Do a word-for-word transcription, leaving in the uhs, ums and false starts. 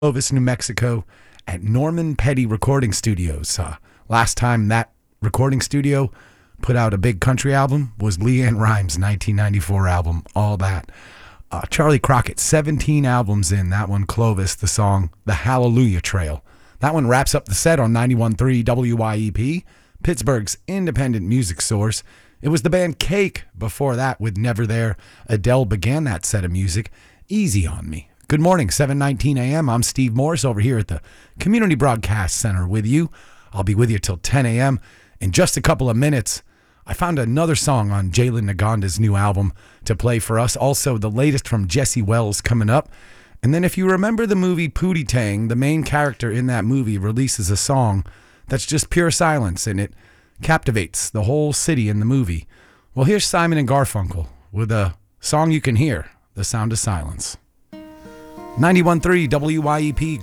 Clovis, New Mexico, at Norman Petty Recording Studios. Uh, last time that recording studio put out a big country album was LeAnn Rimes' nineteen ninety-four album, All That. Uh, Charlie Crockett, seventeen albums in. That one, Clovis, the song The Hallelujah Trail. That one wraps up the set on ninety-one point three W Y E P, Pittsburgh's independent music source. It was the band Cake before that with Never There. Adele began that set of music, Easy on Me. Good morning, seven nineteen a.m. I'm Steve Morris over here at the Community Broadcast Center with you. I'll be with you till ten a.m. In just a couple of minutes, I found another song on Jalen Nagonda's new album to play for us. Also, the latest from Jesse Wells coming up. And then if you remember the movie Pootie Tang, the main character in that movie releases a song that's just pure silence, and it captivates the whole city in the movie. Well, here's Simon and Garfunkel with a song you can hear, The Sound of Silence. ninety-one point three W Y E P.